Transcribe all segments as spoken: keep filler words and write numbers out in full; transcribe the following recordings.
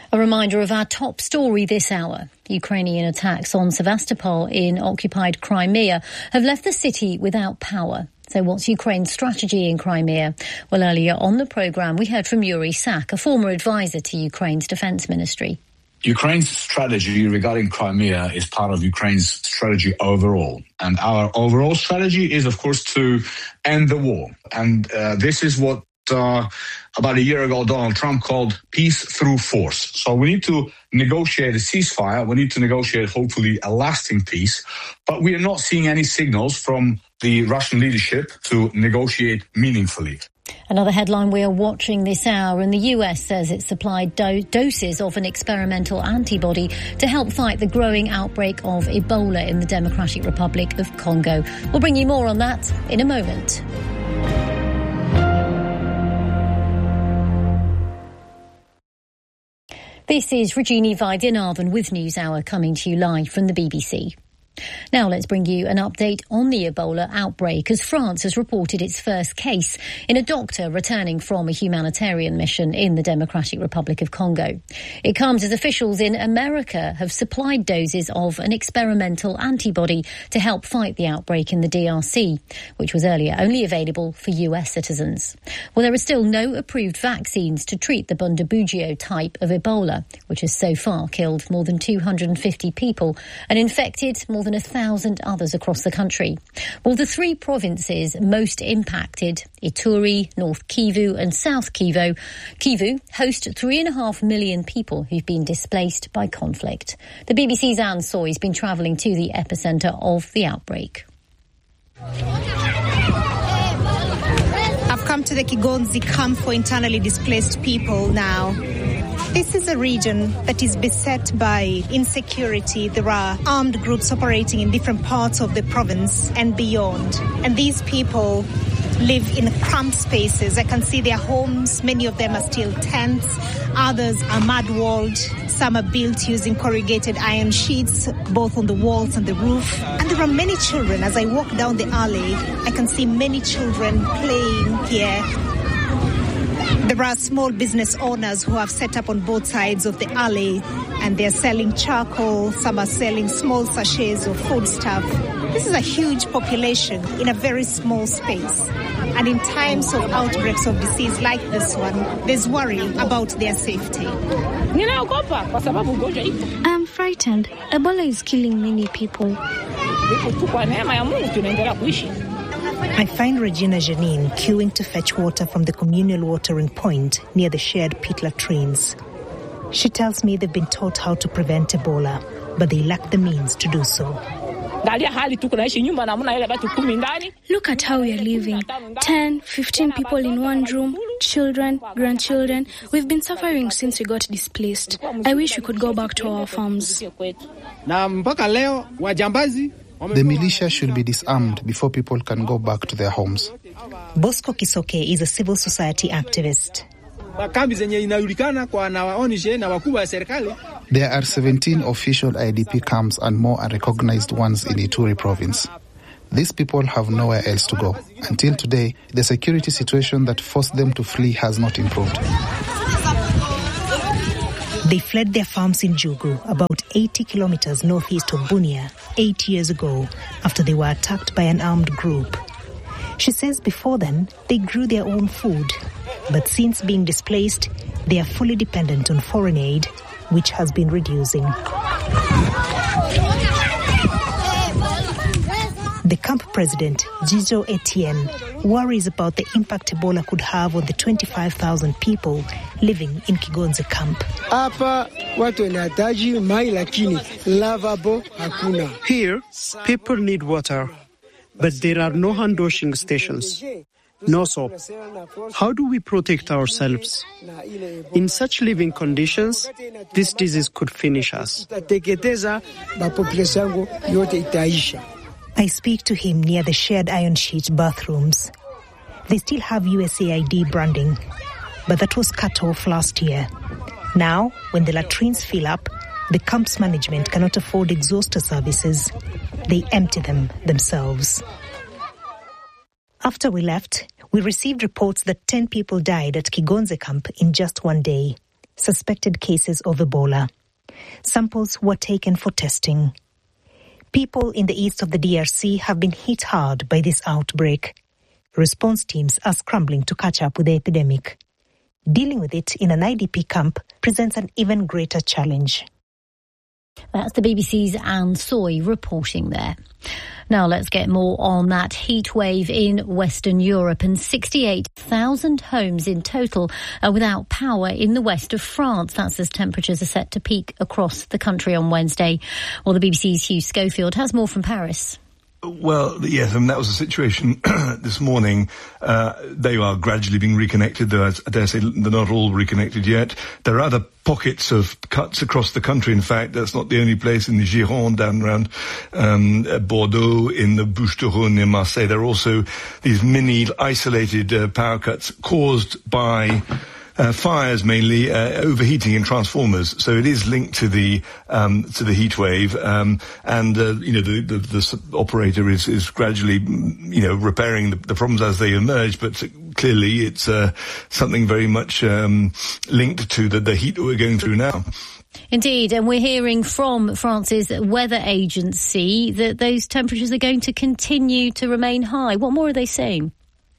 A reminder of our top story this hour. Ukrainian attacks on Sevastopol in occupied Crimea have left the city without power. So what's Ukraine's strategy in Crimea? Well, earlier on the programme, we heard from Yuri Sak, a former advisor to Ukraine's defence ministry. Ukraine's strategy regarding Crimea is part of Ukraine's strategy overall. And our overall strategy is, of course, to end the war. And uh, this is what uh, about a year ago Donald Trump called peace through force. So we need to negotiate a ceasefire. We need to negotiate, hopefully, a lasting peace. But we are not seeing any signals from the Russian leadership to negotiate meaningfully. Another headline we are watching this hour, and the U S says it supplied do- doses of an experimental antibody to help fight the growing outbreak of Ebola in the Democratic Republic of Congo. We'll bring you more on that in a moment. This is Regina Vaidyanathan with NewsHour coming to you live from the B B C. Now let's bring you an update on the Ebola outbreak, as France has reported its first case in a doctor returning from a humanitarian mission in the Democratic Republic of Congo. It comes as officials in America have supplied doses of an experimental antibody to help fight the outbreak in the D R C, which was earlier only available for U S citizens. Well, there are still no approved vaccines to treat the Bundibugyo type of Ebola, which has so far killed more than two hundred fifty people and infected more than than a thousand others across the country. Well, the three provinces most impacted, Ituri, North Kivu and South Kivu, Kivu host three and a half million people who've been displaced by conflict. The B B C's Anne Soy has been travelling to the epicentre of the outbreak. I've come to the Kigonzi camp for internally displaced people now. This is a region that is beset by insecurity. There are armed groups operating in different parts of the province and beyond. And these people live in cramped spaces. I can see their homes. Many of them are still tents. Others are mud-walled. Some are built using corrugated iron sheets, both on the walls and the roof. And there are many children. As I walk down the alley, I can see many children playing here. There are small business owners who have set up on both sides of the alley, and they're selling charcoal. Some are selling small sachets of foodstuff. This is a huge population in a very small space. And in times of outbreaks of disease like this one, there's worry about their safety. I'm frightened. Ebola is killing many people. I find Regina Janine queuing to fetch water from the communal watering point near the shared pit latrines. She tells me they've been taught how to prevent Ebola, but they lack the means to do so. Look at how we are living. ten, fifteen people in one room, children, grandchildren. We've been suffering since we got displaced. I wish we could go back to our farms. The militia should be disarmed before people can go back to their homes. Bosco Kisoke is a civil society activist. There are seventeen official I D P camps and more unrecognized ones in Ituri province. These people have nowhere else to go. Until today, the security situation that forced them to flee has not improved. They fled their farms in Jugu, about eighty kilometers northeast of Bunia, eight years ago, after they were attacked by an armed group. She says before then, they grew their own food. But since being displaced, they are fully dependent on foreign aid, which has been reducing. The camp president, Jijo Etienne, worries about the impact Ebola could have on the twenty-five thousand people living in Kigonze camp. Here, people need water, but there are no hand-washing stations, no soap. How do we protect ourselves? In such living conditions, this disease could finish us. I speak to him near the shared iron sheet bathrooms. They still have U S A I D branding, but that was cut off last year. Now, when the latrines fill up, the camp's management cannot afford exhauster services. They empty them themselves. After we left, we received reports that ten people died at Kigonze camp in just one day. suspected cases of Ebola. Samples were taken for testing. People in the east of the D R C have been hit hard by this outbreak. Response teams are scrambling to catch up with the epidemic. Dealing with it in an I D P camp presents an even greater challenge. That's the B B C's Anne Soy reporting there. Now let's get more on that heat wave in Western Europe, and sixty-eight thousand homes in total are without power in the west of France. That's as temperatures are set to peak across the country on Wednesday. Well, the B B C's Hugh Schofield has more from Paris. Well, yes, I mean, that was the situation this morning. Uh, they are gradually being reconnected, though I dare say they're not all reconnected yet. There are other pockets of cuts across the country. In fact, that's not the only place. In the Gironde, down around um, Bordeaux, in the Bouches-du-Rhône near Marseille, there are also these mini isolated uh, power cuts caused by Uh, fires, mainly uh, overheating in transformers. So it is linked to the um, to the heat wave, um, and uh, you know the, the the operator is is gradually you know repairing the, the problems as they emerge. But clearly, it's uh, something very much um, linked to the, the heat that we're going through now. Indeed, and we're hearing from France's weather agency that those temperatures are going to continue to remain high. What more are they saying?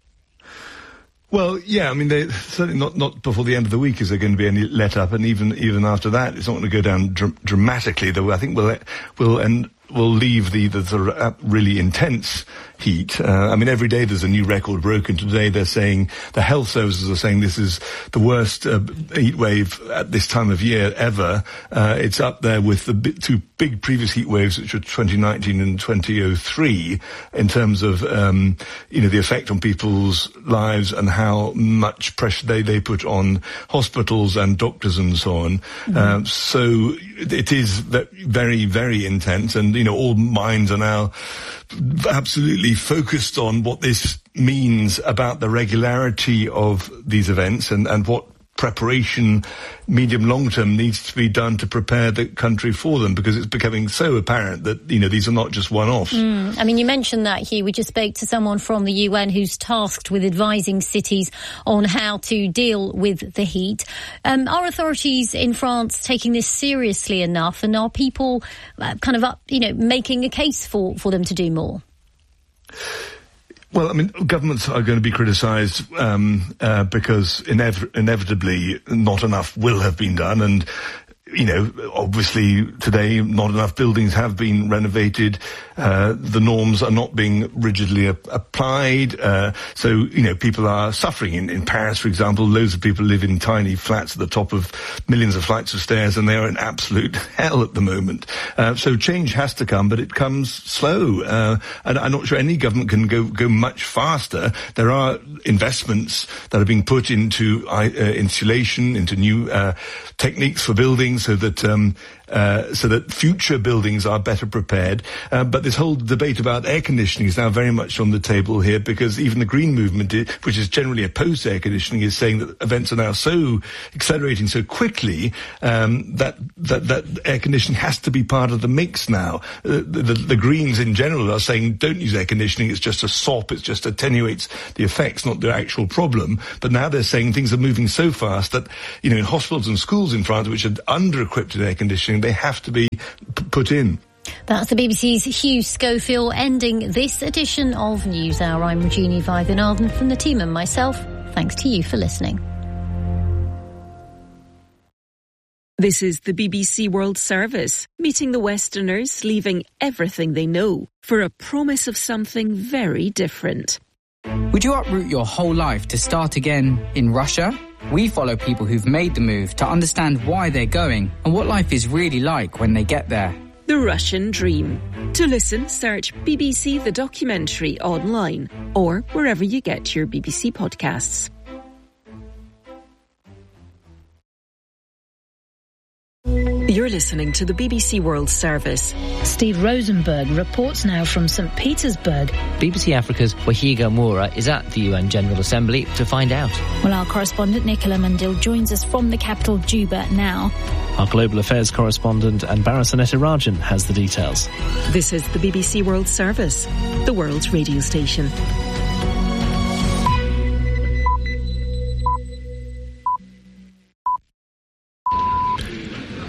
Well, yeah, I mean, they, certainly not, not before the end of the week is there going to be any let up, and even even after that, it's not going to go down dr- dramatically. Though I think we'll we'll end. will leave the, the, the really intense heat. Uh, I mean, every day there's a new record broken. Today they're saying, the health services are saying this is the worst uh, heat wave at this time of year ever. Uh, it's up there with the b- two big previous heat waves, which were twenty nineteen and twenty oh three, in terms of, um, you know, the effect on people's lives and how much pressure they, they put on hospitals and doctors and so on. Mm-hmm. Um, so it is very, very intense, and you know, all minds are now absolutely focused on what this means about the regularity of these events, and, and what preparation, medium, long term, needs to be done to prepare the country for them, because it's becoming so apparent that, you know, these are not just one-offs. Mm. I mean, you mentioned that, Hugh. We just spoke to someone from the U N who's tasked with advising cities on how to deal with the heat. Um, are authorities in France taking this seriously enough, and are people uh, kind of up, you know, making a case for, for them to do more? Well, I mean, governments are going to be criticised um, uh, because inev- inevitably not enough will have been done, and you know, obviously today not enough buildings have been renovated. Uh, the norms are not being rigidly a- applied. Uh, so, you know, people are suffering. In, in Paris, for example, loads of people live in tiny flats at the top of millions of flights of stairs, and they are in absolute hell at the moment. Uh, so change has to come, but it comes slow. Uh, and I'm not sure any government can go, go much faster. There are investments that are being put into uh, insulation, into new uh, techniques for buildings, so that um, uh, so that future buildings are better prepared. Uh, but this whole debate about air conditioning is now very much on the table here, because even the Green Movement, which is generally opposed to air conditioning, is saying that events are now so accelerating so quickly um, that, that that air conditioning has to be part of the mix now. Uh, the, the, the Greens in general are saying don't use air conditioning, it's just a sop, it just attenuates the effects, not the actual problem. But now they're saying things are moving so fast that, you know, in hospitals and schools in France, which are under-equipped with air conditioning, they have to be p- put in. That's the B B C's Hugh Schofield ending this edition of NewsHour. I'm Regina Vaidyanathan from the team and myself. Thanks to you for listening. This is the B B C World Service, meeting the Westerners, leaving everything they know for a promise of something very different. Would you uproot your whole life to start again in Russia? We follow people who've made the move to understand why they're going and what life is really like when they get there. The Russian Dream. To listen, search B B C The Documentary online or wherever you get your B B C podcasts. You're listening to the B B C World Service. Steve Rosenberg reports now from Saint Petersburg. B B C Africa's Wahiga Moura is at the U N General Assembly to find out. Well, our correspondent Nicola Mandil joins us from the capital, Juba, now. Our global affairs correspondent Anbara Sanetirajan has the details. This is the B B C World Service, the world's radio station.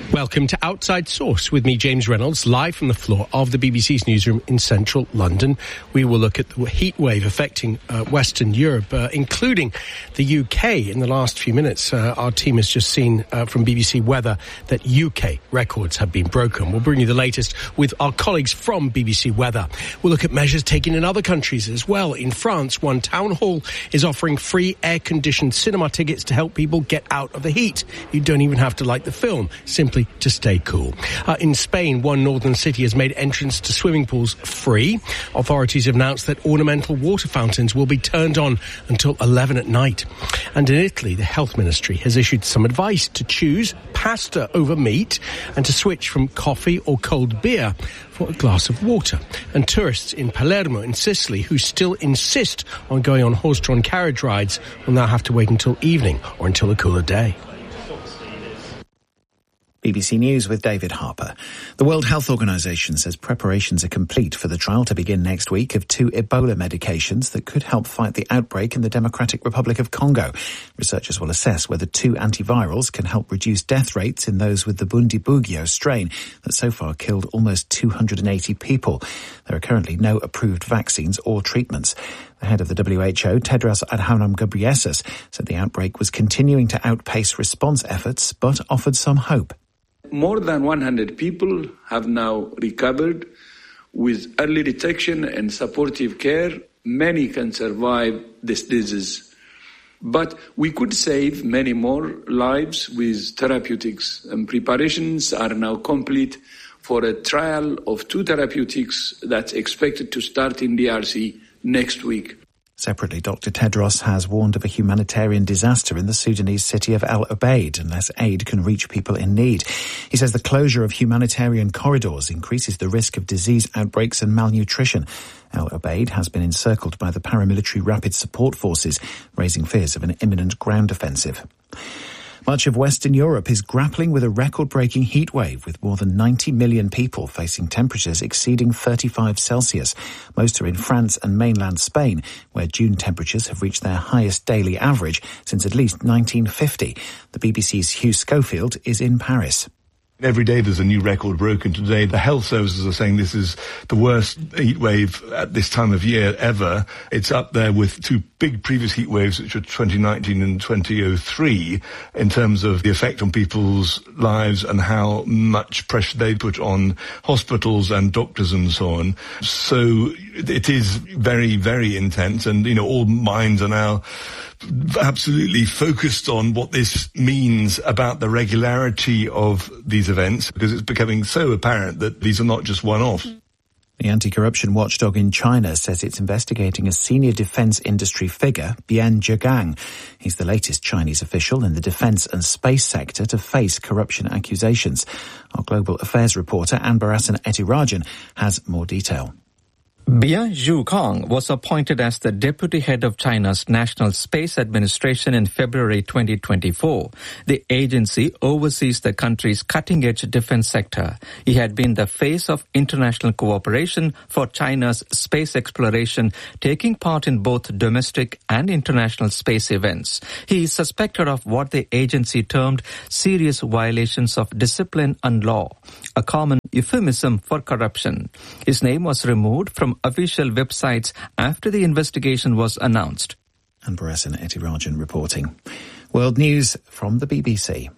Welcome to Outside Source with me, James Reynolds, live from the floor of the B B C's newsroom in central London. We will look at the heat wave affecting uh, Western Europe, uh, including the U K. In the last few minutes, uh, our team has just seen uh, from B B C Weather that U K records have been broken. We'll bring you the latest with our colleagues from B B C Weather. We'll look at measures taken in other countries as well. In France, one town hall is offering free air-conditioned cinema tickets to help people get out of the heat. You don't even have to like the film, simply to stay cool. Uh, in Spain, one northern city has made entrance to swimming pools free. Authorities have announced that ornamental water fountains will be turned on until eleven at night. And in Italy, the health ministry has issued some advice to choose pasta over meat and to switch from coffee or cold beer for a glass of water. And tourists in Palermo in Sicily who still insist on going on horse-drawn carriage rides will now have to wait until evening or until a cooler day. B B C News with David Harper. The World Health Organization says preparations are complete for the trial to begin next week of two Ebola medications that could help fight the outbreak in the Democratic Republic of Congo. Researchers will assess whether two antivirals can help reduce death rates in those with the Bundibugyo strain that so far killed almost two hundred eighty people. There are currently no approved vaccines or treatments. The head of the W H O, Tedros Adhanom Ghebreyesus, said the outbreak was continuing to outpace response efforts, but offered some hope. More than one hundred people have now recovered. With early detection and supportive care, many can survive this disease. But we could save many more lives with therapeutics, and preparations are now complete for a trial of two therapeutics that's expected to start in D R C next week. Separately, Doctor Tedros has warned of a humanitarian disaster in the Sudanese city of El Obeid unless aid can reach people in need. He says the closure of humanitarian corridors increases the risk of disease outbreaks and malnutrition. El Obeid has been encircled by the paramilitary Rapid Support Forces, raising fears of an imminent ground offensive. Much of Western Europe is grappling with a record-breaking heat wave, with more than ninety million people facing temperatures exceeding thirty-five Celsius. Most are in France and mainland Spain, where June temperatures have reached their highest daily average since at least nineteen fifty. The B B C's Hugh Schofield is in Paris. Every day there's a new record broken. Today, the health services are saying this is the worst heat wave at this time of year ever. It's up there with two big previous heat waves, which were twenty nineteen and twenty oh three, in terms of the effect on people's lives and how much pressure they put on hospitals and doctors and so on. So it is very, very intense, and, you know, all minds are now absolutely focused on what this means about the regularity of these events, because it's becoming so apparent that these are not just one-off. The anti-corruption watchdog in China says it's investigating a senior defense industry figure, Bian Zhegang. He's the latest Chinese official in the defense and space sector to face corruption accusations. Our global affairs reporter, Anbarasan Etirajan, has more detail. Bian Zhegang was appointed as the deputy head of China's National Space Administration in February twenty twenty-four. The agency oversees the country's cutting-edge defense sector. He had been the face of international cooperation for China's space exploration, taking part in both domestic and international space events. He is suspected of what the agency termed serious violations of discipline and law, a common euphemism for corruption. His name was removed from official websites after the investigation was announced. And Barasan Etirajan reporting. World News from the B B C.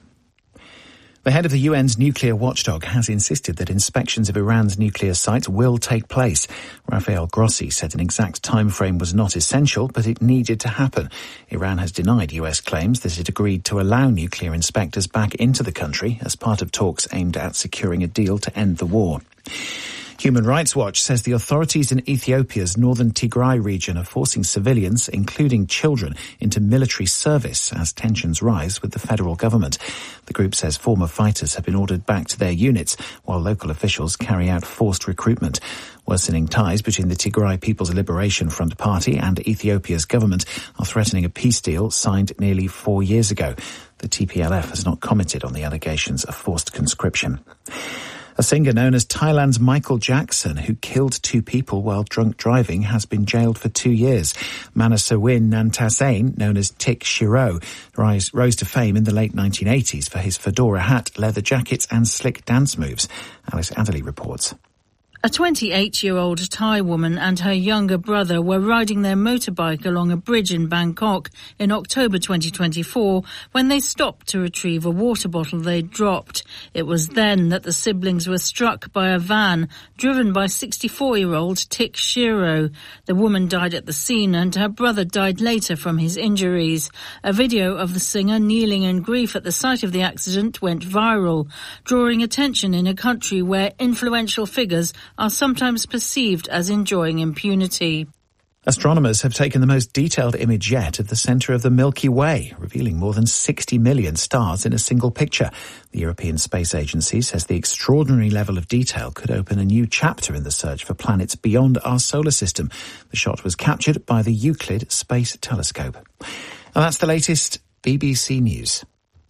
The head of the U N's nuclear watchdog has insisted that inspections of Iran's nuclear sites will take place. Rafael Grossi said an exact time frame was not essential, but it needed to happen. Iran has denied U S claims that it agreed to allow nuclear inspectors back into the country as part of talks aimed at securing a deal to end the war. Human Rights Watch says the authorities in Ethiopia's northern Tigray region are forcing civilians, including children, into military service as tensions rise with the federal government. The group says former fighters have been ordered back to their units, while local officials carry out forced recruitment. Worsening ties between the Tigray People's Liberation Front Party and Ethiopia's government are threatening a peace deal signed nearly four years ago. The T P L F has not commented on the allegations of forced conscription. A singer known as Thailand's Michael Jackson, who killed two people while drunk driving, has been jailed for two years. Manasawin Nantasain, known as Tik Shiro, rise, rose to fame in the late nineteen eighties for his fedora hat, leather jackets and slick dance moves. Alice Adderley reports. A twenty-eight-year-old Thai woman and her younger brother were riding their motorbike along a bridge in Bangkok in October twenty twenty-four when they stopped to retrieve a water bottle they'd dropped. It was then that the siblings were struck by a van driven by sixty-four-year-old Tik Shiro. The woman died at the scene and her brother died later from his injuries. A video of the singer kneeling in grief at the site of the accident went viral, drawing attention in a country where influential figures are sometimes perceived as enjoying impunity. Astronomers have taken the most detailed image yet of the centre of the Milky Way, revealing more than sixty million stars in a single picture. The European Space Agency says the extraordinary level of detail could open a new chapter in the search for planets beyond our solar system. The shot was captured by the Euclid Space Telescope. And that's the latest B B C News.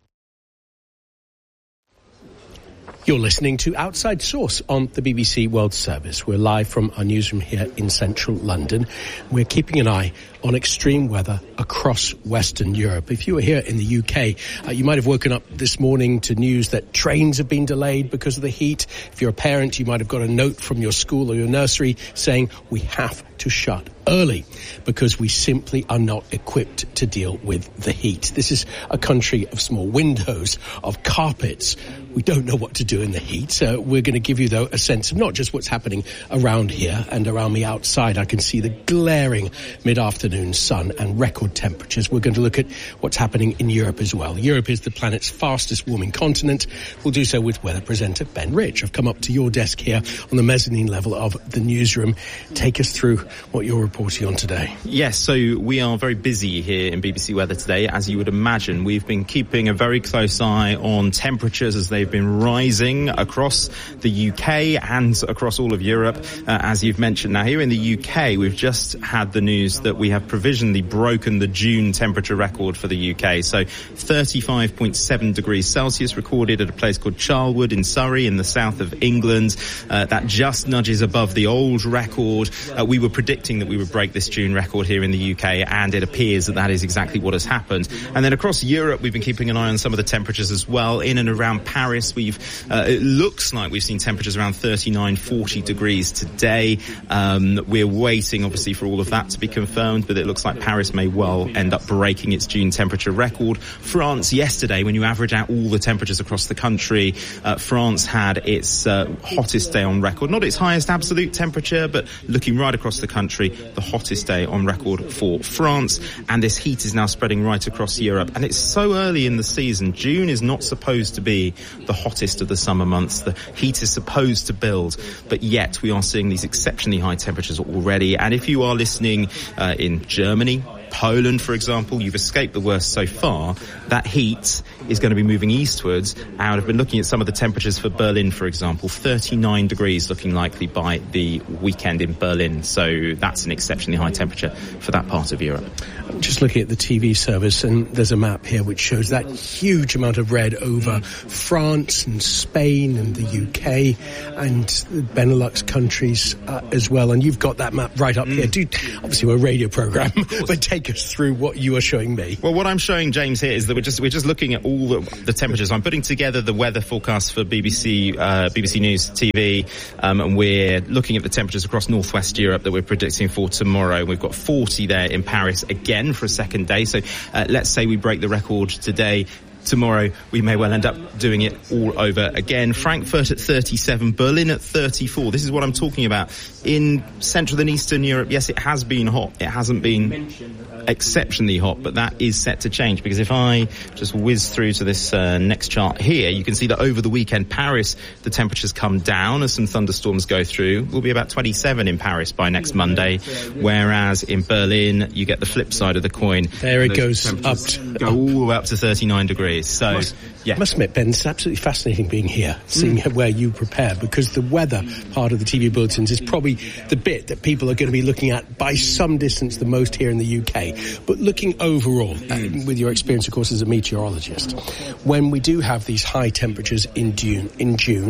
You're listening to Outside Source on the B B C World Service. We're live from our newsroom here in central London. We're keeping an eye on extreme weather across Western Europe. If you were here in the U K, uh, you might have woken up this morning to news that trains have been delayed because of the heat. If you're a parent, you might have got a note from your school or your nursery saying we have to shut early because we simply are not equipped to deal with the heat. This is a country of small windows, of carpets. We don't know what to do in the heat. So we're going to give you, though, a sense of not just what's happening around here and around me outside. I can see the glaring mid-afternoon sun and record temperatures. We're going to look at what's happening in Europe as well. Europe is the planet's fastest warming continent. We'll do so with weather presenter Ben Rich. I've come up to your desk here on the mezzanine level of the newsroom. Take us through what you're reporting on today. Yes, so we are very busy here in B B C Weather today. As you would imagine, we've been keeping a very close eye on temperatures as they've been rising across the U K and across all of Europe, uh, as you've mentioned. Now, here in the U K, we've just had the news that we have provisionally broken the June temperature record for the U K. So thirty-five point seven degrees Celsius recorded at a place called Charlwood in Surrey in the south of England. Uh, that just nudges above the old record. Uh, we were predicting that we would break this June record here in the U K, and it appears that that is exactly what has happened. And then across Europe, we've been keeping an eye on some of the temperatures as well. In and around Paris, we've uh, it looks like we've seen temperatures around thirty-nine, forty degrees today. Um, we're waiting, obviously, for all of that to be confirmed, but it looks like Paris may well end up breaking its June temperature record. France, yesterday, when you average out all the temperatures across the country, uh, France had its uh, hottest day on record. Not its highest absolute temperature, but looking right across the country, the hottest day on record for France. And this heat is now spreading right across Europe. And it's so early in the season. June is not supposed to be the hottest of the summer months. The heat is supposed to build, but yet we are seeing these exceptionally high temperatures already. And if you are listening uh, in Germany, Poland, for example, you've escaped the worst so far. That heat is going to be moving eastwards. And I've been looking at some of the temperatures for Berlin, for example, thirty-nine degrees looking likely by the weekend in Berlin. So that's an exceptionally high temperature for that part of Europe. I'm just looking at the T V service, and there's a map here which shows that huge amount of red over France and Spain and the U K and the Benelux countries uh, as well. And you've got that map right up mm. here. Do, obviously, we're a radio program, but take us through what you are showing me. Well, what I'm showing James here is that we're just we're just looking at all the, the temperatures. I'm putting together the weather forecast for B B C uh, B B C News T V, um, and we're looking at the temperatures across northwest Europe that we're predicting for tomorrow. We've got forty there in Paris again for a second day. So uh, let's say we break the record today. Tomorrow, we may well end up doing it all over again. Frankfurt at thirty-seven, Berlin at thirty-four. This is what I'm talking about. In Central and Eastern Europe, yes, it has been hot. It hasn't been exceptionally hot, but that is set to change, because if I just whiz through to this uh, next chart here, you can see that over the weekend, Paris, the temperatures come down as some thunderstorms go through. We'll be about twenty-seven in Paris by next Monday, whereas in Berlin, you get the flip side of the coin. There it goes up. To, go all the way up to thirty-nine degrees. So, must, yeah. I must admit, Ben, it's absolutely fascinating being here, seeing mm. where you prepare, because the weather part of the T V bulletins is probably the bit that people are going to be looking at by some distance the most here in the U K. But looking overall, mm. uh, with your experience, of course, as a meteorologist, when we do have these high temperatures in June, in June,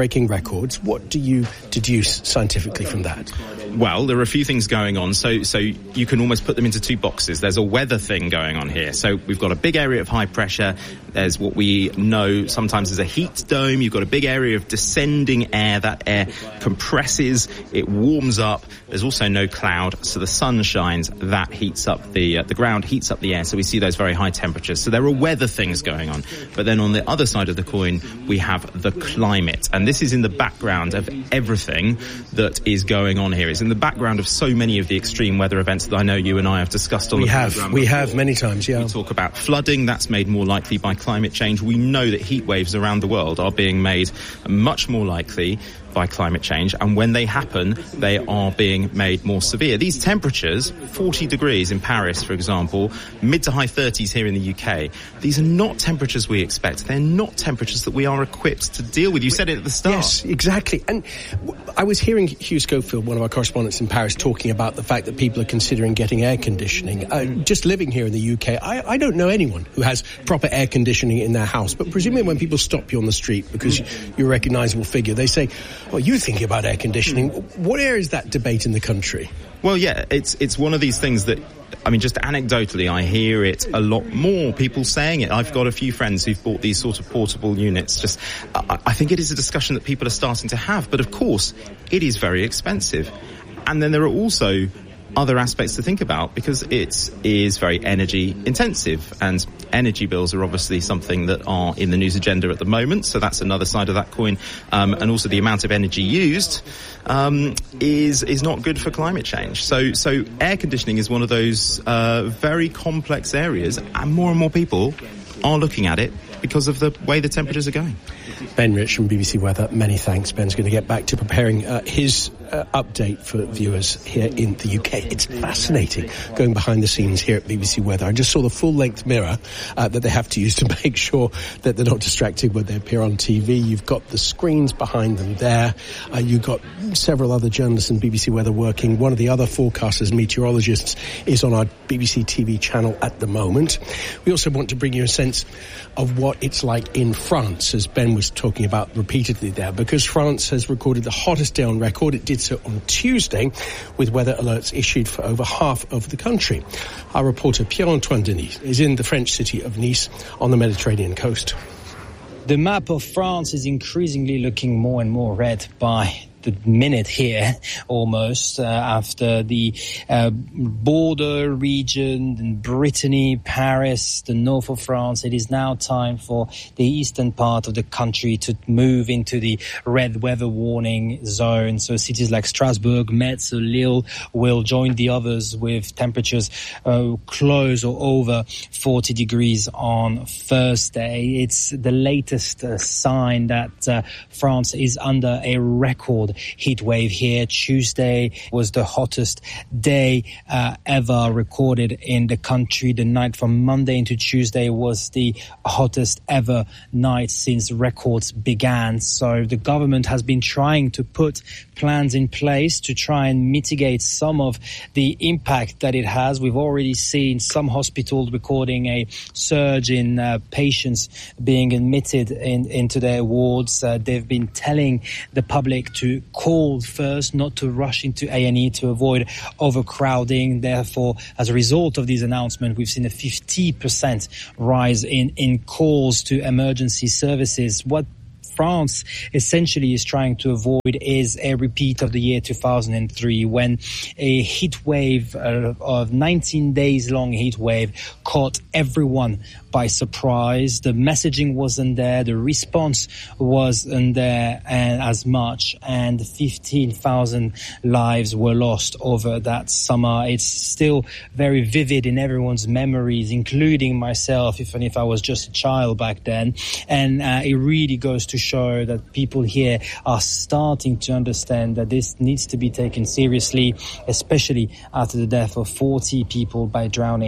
breaking records. What do you deduce scientifically from that? Well, there are a few things going on. So, so you can almost put them into two boxes. There's a weather thing going on here. So we've got a big area of high pressure. There's what we know sometimes as a heat dome. You've got a big area of descending air. That air compresses. It warms up. There's also no cloud. So the sun shines. That heats up the, uh, the ground, heats up the air. So we see those very high temperatures. So there are weather things going on. But then on the other side of the coin, we have the climate. And this is in the background of everything that is going on here. It's in the background of so many of the extreme weather events that I know you and I have discussed on we the have, programme. We have many times, yeah. We talk about flooding. That's made more likely by climate change. We know that heat waves around the world are being made much more likely by climate change, and when they happen, they are being made more severe. These temperatures, forty degrees in Paris, for example, mid to high thirties here in the U K, these are not temperatures we expect. They're not temperatures that we are equipped to deal with. You said it at the start. Yes, exactly. And I was hearing Hugh Schofield, one of our correspondents in Paris, talking about the fact that people are considering getting air conditioning. Uh, just living here in the U K, I, I don't know anyone who has proper air conditioning in their house, but presumably when people stop you on the street because you're a recognisable figure, they say, well, you're thinking about air conditioning. What area is that debate in the country? Well, yeah, it's it's one of these things that, I mean, just anecdotally, I hear it a lot more, people saying it. I've got a few friends who've bought these sort of portable units. Just, I, I think it is a discussion that people are starting to have. But of course, it is very expensive. And then there are also other aspects to think about, because it is very energy intensive, and energy bills are obviously something that are in the news agenda at the moment. So that's another side of that coin. Um, and also the amount of energy used um, is is not good for climate change. So so air conditioning is one of those uh, very complex areas, and more and more people are looking at it because of the way the temperatures are going. Ben Rich from B B C Weather, many thanks. Ben's going to get back to preparing uh, his uh, update for viewers here in the U K. It's fascinating going behind the scenes here at B B C Weather. I just saw the full-length mirror uh, that they have to use to make sure that they're not distracted when they appear on T V. You've got the screens behind them there. Uh, you've got several other journalists in B B C Weather working. One of the other forecasters, meteorologists, is on our B B C T V channel at the moment. We also want to bring you a sense of what it's like in France, as Ben was talking about repeatedly there, because France has recorded the hottest day on record. It did so on Tuesday, with weather alerts issued for over half of the country. Our reporter Pierre-Antoine Denis is in the French city of Nice on the Mediterranean coast. The map of France is increasingly looking more and more red by the minute here, almost, uh, after the uh, border region, and Brittany, Paris, the north of France. It is now time for the eastern part of the country to move into the red weather warning zone. So cities like Strasbourg, Metz, Lille will join the others with temperatures uh, close or over forty degrees on Thursday. It's the latest uh, sign that uh, France is under a record heat wave here. Tuesday was the hottest day uh, ever recorded in the country. The night from Monday into Tuesday was the hottest ever night since records began. So the government has been trying to put plans in place to try and mitigate some of the impact that it has. We've already seen some hospitals recording a surge in uh, patients being admitted in, into their wards. Uh, they've been telling the public to call first, not to rush into A and E to avoid overcrowding. Therefore, as a result of these announcements, we've seen a fifty percent rise in, in calls to emergency services. What France essentially is trying to avoid is a repeat of the year two thousand three, when a heat wave uh, of nineteen days long heat wave caught everyone by surprise. The messaging wasn't there, the response wasn't there and as much, and fifteen thousand lives were lost over that summer. It's still very vivid in everyone's memories, including myself, even if I was just a child back then. And uh, it really goes to show that people here are starting to understand that this needs to be taken seriously, especially after the death of forty people by drowning